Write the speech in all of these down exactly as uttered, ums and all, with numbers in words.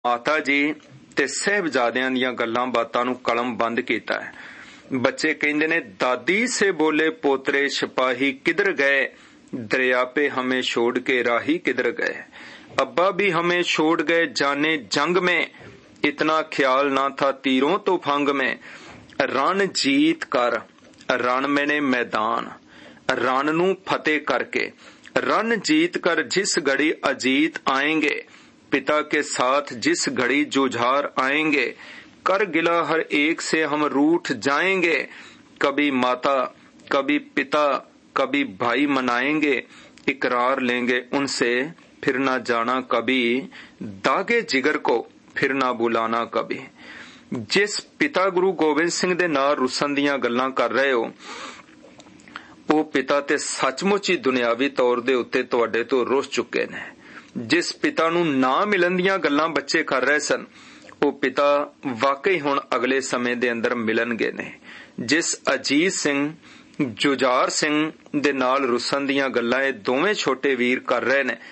माता जी ते साहिबजादियां दियां गल्लां बातां नूं कलम बंद कीता है। बच्चे कहंदे ने दादी से बोले पोतरे सिपाही किधर गए, दरिया पे हमें छोड़ के राही किधर गए। अब्बा भी हमें छोड़ गए जाने जंग में, इतना ख्याल ना था तीरों तो फंग में। रण जीत कर रण मैंने मैदान, रण नूं फतेह करके रण जीत कर जिस घड़ी अजीत आएंगे, पिता के साथ जिस घड़ी जुझार आएंगे, कर गिला हर एक से हम रूठ जाएंगे। कभी माता कभी पिता कभी भाई मनाएंगे, इकरार लेंगे उनसे फिर ना जाना कभी, दागे जिगर को फिर ना बुलाना कभी। जिस पिता गुरु गोबिंद सिंह दे नाल रुसन दियां गल्लां कर रहे हो, ਉਹ ਪਿਤਾ ਤੇ ਸੱਚਮੁੱਚ ਹੀ ਦੁਨਿਆਵੀ ਤੌਰ ਦੇ ਉੱਤੇ ਤੁਹਾਡੇ ਤੋਂ ਰੁੱਸ ਚੁੱਕੇ ਨੇ। ਜਿਸ ਪਿਤਾ ਨੂੰ ਨਾ ਮਿਲਣ ਦੀਆਂ ਗੱਲਾਂ ਬੱਚੇ ਕਰ ਰਹੇ ਸਨ, ਉਹ ਪਿਤਾ ਵਾਕਈ ਹੁਣ ਅਗਲੇ ਸਮੇਂ ਦੇ ਅੰਦਰ ਮਿਲਣਗੇ ਨੇ। ਜਿਸ ਅਜੀਤ ਸਿੰਘ ਜੁਝਾਰ ਸਿੰਘ ਦੇ ਨਾਲ ਰੁੱਸਣ ਦੀਆਂ ਗੱਲਾਂ ਇਹ ਦੋਵੇਂ ਛੋਟੇ ਵੀਰ ਕਰ ਰਹੇ ਨੇ,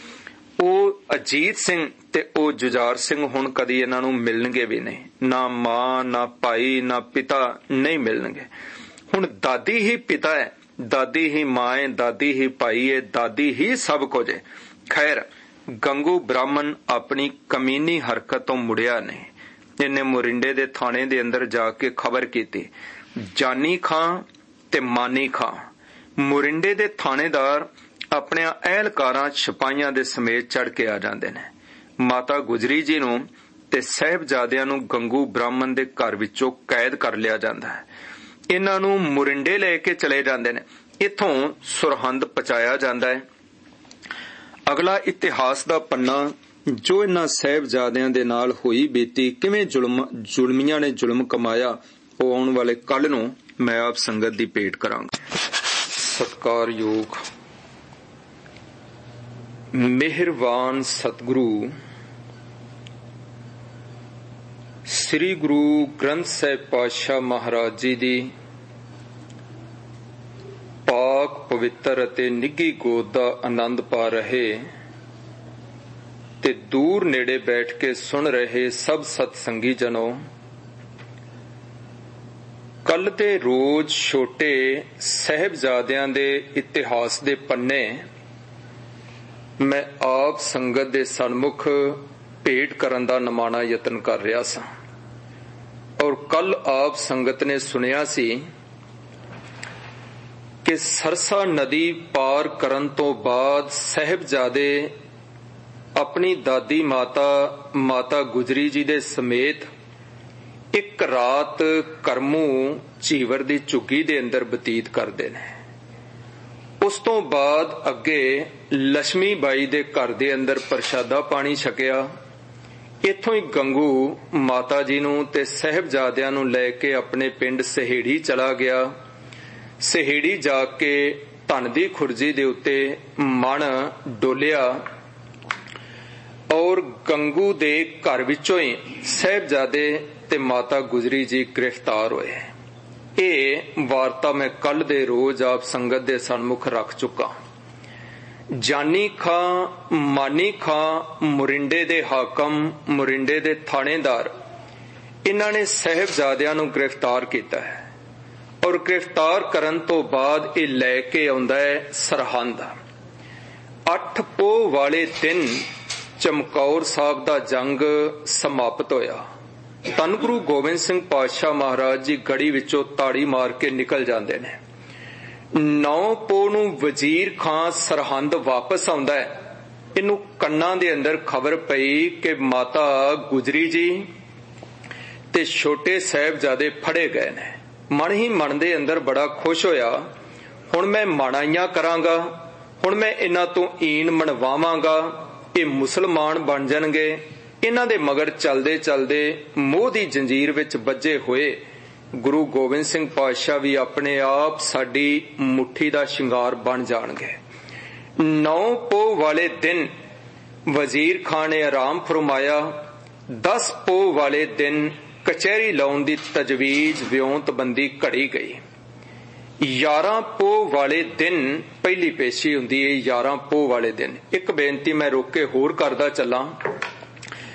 ਉਹ ਅਜੀਤ ਸਿੰਘ ਤੇ ਉਹ ਜੁਝਾਰ ਸਿੰਘ ਹੁਣ ਕਦੀ ਇਹਨਾਂ ਨੂੰ ਮਿਲਣਗੇ ਵੀ ਨਹੀਂ। ਨਾ ਮਾਂ ਨਾ ਭਾਈ ਨਾ ਪਿਤਾ ਨਹੀਂ ਮਿਲਣਗੇ। ਹੁਣ ਦਾਦੀ ਹੀ ਪਿਤਾ ਹੈ, ਦਾਦੀ ही मां है, दादी ही भाई है, दादी ही सब कुछ है। खैर गंगू ब्राह्मण अपनी कमीनी हरकत तो मुड़िया नहीं। इन्हें मोरिंडे दे थाने दे अंदर जाके खबर की, जानी खां ते मानी खां मोरिंडे दे थानेदार अपने अहलकारां सिपाहियां दे समेत चढ़ के आ जांदे ने। माता गुजरी जी नूं ते साहिबजादियां नूं गंगू ब्राह्मण दे घर विचों कैद कर लिया जांदा है। इन्हां नूं मुरिंडे लेके चले जांदे ने, इथों सुरहंद पहुंचाया जांदा है। अगला इतिहास दा पन्ना जो इन्हां साहिबजादियां दे नाल होई बीती, किवें जुल्म जुल्मियां ने जुल्म कमाया, ਉਹ आउण वाले कल नूं मैं आप संगत दी भेट करांगा। सत्कारयोग मेहरबान सतगुरु श्री गुरु ग्रंथ साहिब पातशाह महाराज जी दी पाक पवित्र अते निੱਘੀ गोद ਦਾ आनंद पा रहे ते दूर नेड़े बैठ के सुन रहे सब सतसंगी जनों, कल ते रोज छोटे साहिबजादियां दे इतिहास दे पन्ने मैं आप संगत दे सन्मुख भेट करन दा नमाना यतन कर रहा सा। और कल आप संगत ने सुनिया सी कि सरसा नदी पार करन तो बाद साहिबजादे अपनी दादी माता माता गुजरी जी दे समेत एक रात करमू झीवर दी झुग्गी दे अंदर बतीत करते ने। उस तो बाद अगे लक्ष्मी बाई दे घर दे अंदर प्रशादा पानी छकिया। इथों ही गंगू माता जी नूं ते साहिबजादियां नूं लैके अपने पिंड सहेड़ी चला गया। सहेड़ी जाके धन दी खुरजी दे उत्ते मन डोलिया और गंगू दे घर विचों ही साहिबजादे ते माता गुजरी जी गिरफ्तार होए। ये वार्ता मैं कल दे रोज आप संगत दे सन्मुख रख चुका। जानी खां मानी खां मुरिंडे दे हाकम मुरिंडे दे थानेदार इन्हां ने साहिबजादियां नूं गिरफ्तार किया है और गिरफ्तार करन तो बाद ये लैके आउंदा है सरहंद। अठ पोह वाले दिन चमकौर साहब दा जंग समाप्त होया। धन गुरु गोबिंद सिंह पातशाह महाराज जी गड़ी विचों ताड़ी मार के निकल जाते ने। नौ पोह नूं वजीर खां सरहंद वापस आउंदा है। इनू कन्ना दे अंदर खबर पई कि माता गुजरी जी ते छोटे साहिबजादे फड़े गए ने। मन ही मन दे अंदर बड़ा खुश होया। हुण मैं माणाइयां करांगा, हुण मैं इन्हां तों ईन मनवावांगा, ये मुसलमान बन जाणगे। इन्हां दे मगर चलदे चलदे मोह दी जंजीर विच बज्जे होए गुरु गोबिंद सिंह पातशाह भी अपने आप साडी मुट्ठी दा शिंगार बन जाणगे। नौ पोह वाले दिन वजीर खान ने आराम फरमाया। दस पोह वाले दिन कचहरी लाउण दी तजवीज व्योंतबंदी घड़ी गई। यारां पोह वाले दिन पहली पेशी हुंदी है। यारां पोह वाले दिन एक बेनती मैं रोक के होर करदा चलां।